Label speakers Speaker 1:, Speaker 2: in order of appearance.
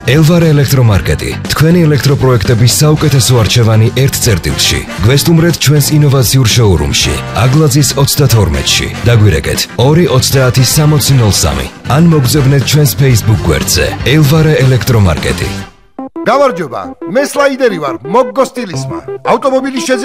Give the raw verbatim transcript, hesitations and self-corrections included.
Speaker 1: Elvara ელექტრომარკეტი, თქვენი ელექტროპროექტების საუკეთესო არჩევანი ერთ წერტილში. გვესტუმრეთ ჩვენს ინოვაციურ შოურუმში, აგლაძის ოცდათორმეტში. დაგვირეკეთ ორი ოცდაათი სამოცი ნოლ სამი. ან მოგზავნეთ ჩვენს Facebook გვერდზე. Elvara ელექტრომარკეტი.
Speaker 2: გამარჯობა, მე სლაიდერი ვარ, მოგგო სტილისმა. ავტომობილის